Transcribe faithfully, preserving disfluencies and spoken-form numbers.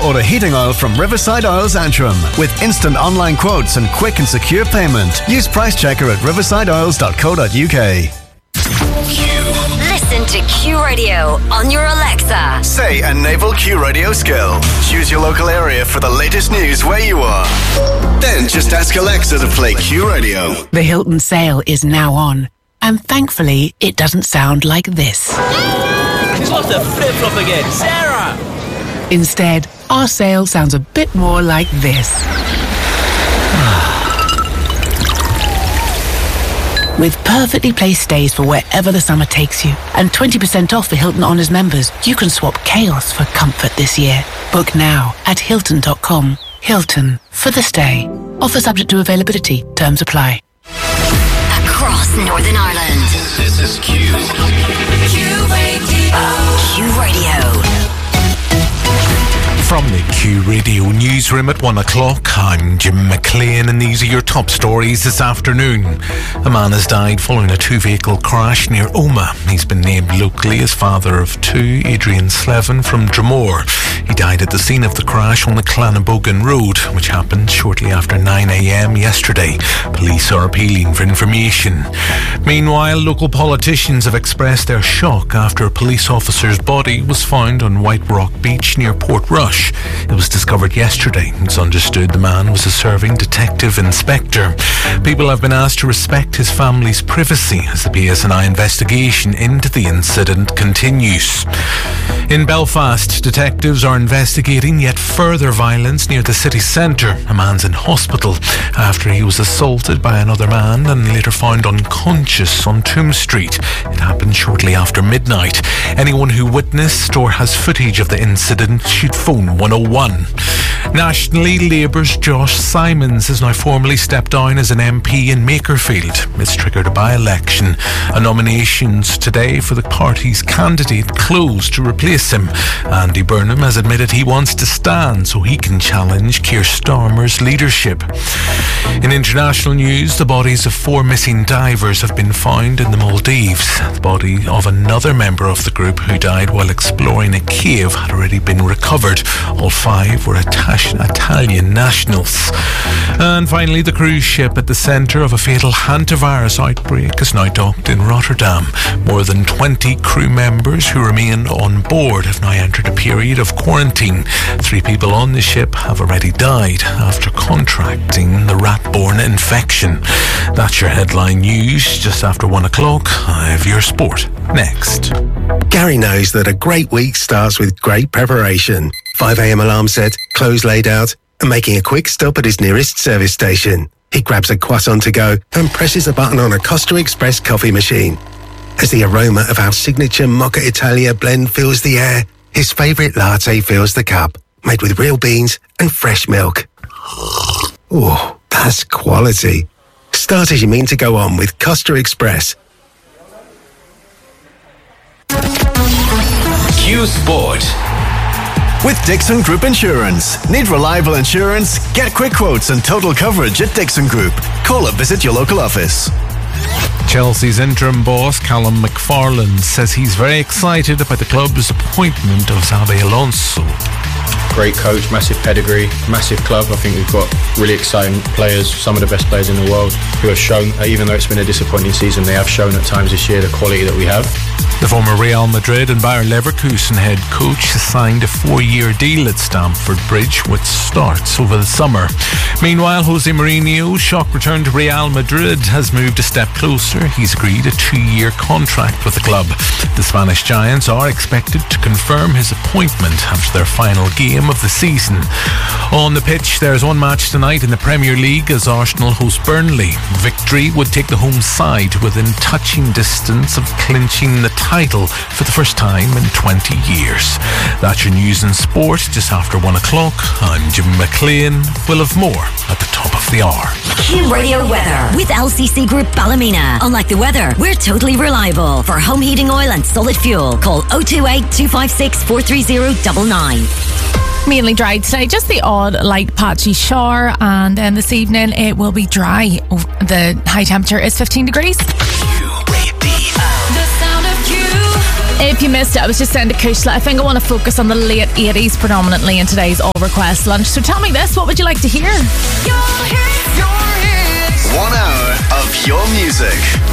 order heating oil from Riverside Oils Antrim with instant online quotes and quick and secure payment. Use Price Checker at riverside oils dot co dot uk. Listen to Q Radio on your Alexa. Say a Naval Q Radio skill. Choose your local area for the latest news where you are. Then just ask Alexa to play Q Radio. The Hilton sale is now on. And thankfully, it doesn't sound like this. He's lost a flip-flop again. Sarah! Instead, our sale sounds a bit more like this. With perfectly placed stays for wherever the summer takes you and twenty percent off for Hilton Honors members, you can swap chaos for comfort this year. Book now at hilton dot com. Hilton, for the stay. Offer subject to availability. Terms apply. Across Northern Ireland. This is Q. Q Radio. Q Radio. From the Q Radio newsroom at one o'clock, I'm Jim McLean and these are your top stories this afternoon. A man has died following a two-vehicle crash near Omagh. He's been named locally as father of two, Adrian Slevin from Dromore. He died at the scene of the crash on the Clannabogan Road, which happened shortly after nine a.m. yesterday. Police are appealing for information. Meanwhile, local politicians have expressed their shock after a police officer's body was found on White Rock Beach near Portrush. It was discovered yesterday. It's understood the man was a serving detective inspector. People have been asked to respect his family's privacy as the P S N I investigation into the incident continues. In Belfast, detectives are investigating yet further violence near the city centre. A man's in hospital after he was assaulted by another man and later found unconscious on Tomb Street. It happened shortly after midnight. Anyone who witnessed or has footage of the incident should phone one oh one. Nationally, Labour's Josh Simons has now formally stepped down as an M P in Makerfield. It's triggered a by-election. A nominations today for the party's candidate closed to replace him. Andy Burnham has admitted he wants to stand so he can challenge Keir Starmer's leadership. In international news, the bodies of four missing divers have been found in the Maldives. The body of another member of the group who died while exploring a cave had already been recovered. All five were Italian nationals. And finally, the cruise ship at the centre of a fatal hantavirus outbreak is now docked in Rotterdam. More than twenty crew members who remain on board have now entered a period of quarantine. Three people on the ship have already died after contracting the rat-borne infection. That's your headline news. Just after one o'clock, I have your sport next. Gary knows that a great week starts with great preparation. five a.m. alarm set, clothes laid out, and making a quick stop at his nearest service station. He grabs a croissant to go and presses a button on a Costa Express coffee machine. As the aroma of our signature Mocha Italia blend fills the air, his favourite latte fills the cup, made with real beans and fresh milk. Oh, that's quality. Start as you mean to go on with Costa Express. Q Sport. With Dixon Group Insurance. Need reliable insurance? Get quick quotes and total coverage at Dixon Group. Call or visit your local office. Chelsea's interim boss, Callum McFarland, says he's very excited about the club's appointment of Xabi Alonso. Great coach, massive pedigree, massive club. I think we've got really exciting players, some of the best players in the world, who have shown, even though it's been a disappointing season, they have shown at times this year the quality that we have. The former Real Madrid and Bayer Leverkusen head coach has signed a four-year deal at Stamford Bridge, which starts over the summer. Meanwhile, Jose Mourinho's shock return to Real Madrid has moved a step closer. He's agreed a two-year contract with the club. The Spanish Giants are expected to confirm his appointment after their final game of the season. On the pitch, there's one match tonight in the Premier League as Arsenal host Burnley. Victory would take the home side within touching distance of clinching the title for the first time in twenty years. That's your news and sport just after one o'clock. I'm Jim McLean. We'll have more at the top of the hour. Q Radio weather with L C C Group Ballymena. Unlike the weather, we're totally reliable. For home heating oil and solid fuel, call oh two eight, two five six, four three zero nine nine. Mainly dry today, just the odd light patchy shower, and then this evening it will be dry. The high temperature is fifteen degrees. Q Radio. The sound of you. If you missed it, I was just saying to Kushla, I think I want to focus on the late eighties predominantly in today's All Request Lunch. So tell me this, what would you like to hear? One hour of your music.